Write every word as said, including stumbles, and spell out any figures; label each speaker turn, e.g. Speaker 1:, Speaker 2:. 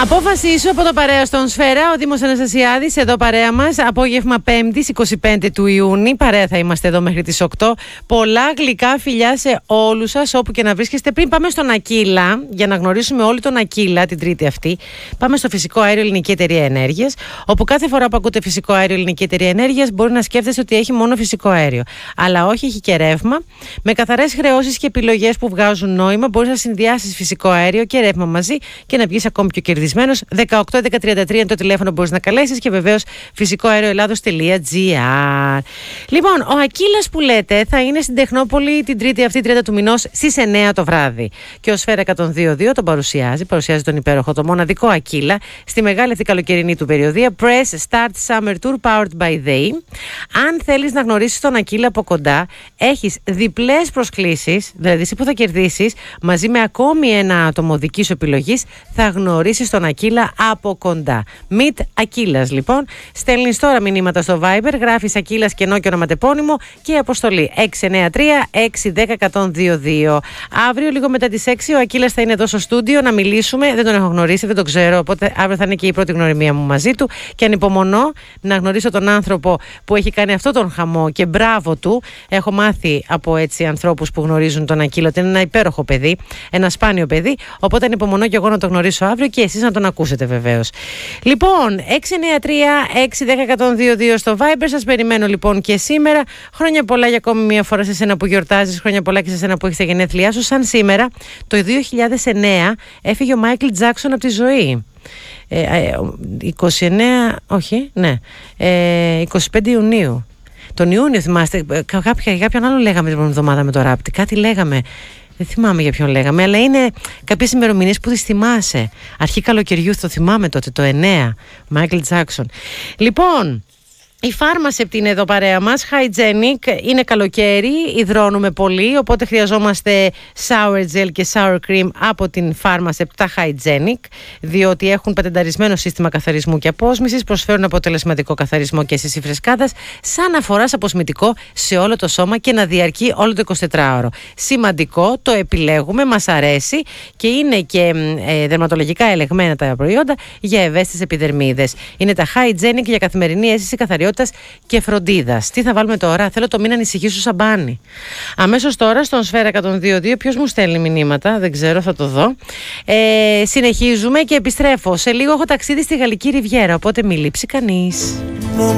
Speaker 1: Απόφασή σου από το παρέα στον Σφαίρα, ο Δήμος Αναστασιάδης, εδώ παρέα μας, απόγευμα Πέμπτης, εικοστή πέμπτη του Ιούνιου. Παρέα θα είμαστε εδώ μέχρι τις οκτώ. Πολλά γλυκά φιλιά σε όλους σας, όπου και να βρίσκεστε. Πριν πάμε στον Ακύλα, για να γνωρίσουμε όλοι τον Ακύλα, την Τρίτη αυτή, πάμε στο Φυσικό Αέριο Ελληνική Εταιρεία Ενέργειας, όπου κάθε φορά που ακούτε Φυσικό Αέριο Ελληνική Εταιρεία Ενέργειας, μπορεί να σκέφτεστε ότι έχει μόνο φυσικό αέριο. Αλλά όχι, έχει και ρεύμα. Με καθαρές χρεώσεις και επιλογές που βγάζουν νόημα, μπορείς να συνδυάσεις φυσικό αέριο και ρεύμα μαζί και να βγεις ακόμη πιο κερδισμένος. δεκαοκτώ έντεκα τριάντα τρία είναι το τηλέφωνο που μπορείς να καλέσεις και βεβαίως φυσικό αέριο ελλάδος τελεία τζι άρ. Λοιπόν, ο Ακύλας που λέτε θα είναι στην Τεχνόπολη την Τρίτη αυτή, τριάντα του μηνός, στις εννέα το βράδυ. Και ο Σφαίρα εκατόν δύο κόμμα δύο τον παρουσιάζει, παρουσιάζει τον υπέροχο, το μοναδικό Ακύλα, στη μεγάλη αυτή καλοκαιρινή του περιοδία Press Start Summer Tour Powered by They. Αν θέλεις να γνωρίσεις τον Ακύλα από κοντά, έχεις διπλές προσκλήσεις, δηλαδή εσύ που θα κερδίσεις, μαζί με ακόμη ένα άτομο δική σου επιλογής, θα γνωρίσεις τον Ακύλα από κοντά. Meet Ακύλας λοιπόν. Στέλνεις τώρα μηνύματα στο Viber, γράφεις Ακύλας κενό και ονοματεπώνυμο και αποστολή έξι εννέα τρία έξι ένα μηδέν ένα μηδέν δύο δύο. Αύριο λίγο μετά τις έξι ο Ακύλας θα είναι εδώ στο στούντιο να μιλήσουμε. Δεν τον έχω γνωρίσει, δεν τον ξέρω, οπότε αύριο θα είναι και η πρώτη γνωριμία μου μαζί του και ανυπομονώ να γνωρίσω τον άνθρωπο που έχει κάνει αυτό τον χαμό και μπράβο του. Έχω μάθει από έτσι ανθρώπους που γνωρίζουν τον Ακύλα ότι είναι ένα υπέροχο παιδί, ένα σπάνιο παιδί, οπότε ανυπομονώ και εγώ να τον γνωρίσω αύριο και εσείς να τον ακούσετε βεβαίως. Λοιπόν, έξι εννέα τρία έξι ένα μηδέν ένα μηδέν δύο δύο στο Viber. Σας περιμένω λοιπόν και σήμερα. Χρόνια πολλά για ακόμη μια φορά σε σένα που γιορτάζεις. Χρόνια πολλά και σε σένα που έχεις τα γενέθλιά σου. Σαν σήμερα, το δύο χιλιάδες εννέα έφυγε ο Μάικλ Τζάκσον από τη ζωή. Ε, ε, είκοσι εννέα, όχι, ναι, ε, είκοσι πέντε Ιουνίου. Τον Ιούνιο θυμάστε, κάποια, για κάποιον άλλο λέγαμε την εβδομάδα με το ράπτη. Κάτι λέγαμε. Δεν θυμάμαι για ποιον λέγαμε, αλλά είναι κάποιες ημερομηνίες που τις θυμάσαι. Αρχή καλοκαιριού, το θυμάμαι τότε, το εννέα. Μάικλ Τζάκσον. Λοιπόν, η Pharmasep είναι εδώ παρέα μας. Hygienic, είναι καλοκαίρι, υδρώνουμε πολύ, οπότε χρειαζόμαστε shower gel και shower cream από την Pharmasep, τα Hygienic, διότι έχουν πατενταρισμένο σύστημα καθαρισμού και απόσμησης, προσφέρουν αποτελεσματικό καθαρισμό και αίσθηση φρεσκάδας, σαν να φοράς αποσμητικό σε όλο το σώμα και να διαρκεί όλο το εικοσιτετράωρο. Σημαντικό, το επιλέγουμε, μας αρέσει και είναι και ε, δερματολογικά ελεγμένα τα προϊόντα για ευαίσθητες επιδερμίδες. Είναι τα Hygienic για καθημερινή αίσθηση καθαριότητας και φροντίδας. Τι θα βάλουμε τώρα? Θέλω το μην ανησυχήσω σαμπάνι. Αμέσως τώρα στον Σφαίρα εκατόν δύο κόμμα δύο, ποιος μου στέλνει μηνύματα, δεν ξέρω, θα το δω. Ε, συνεχίζουμε και επιστρέφω. Σε λίγο έχω ταξίδι στη Γαλλική Ριβιέρα, οπότε μη λείψει κανείς.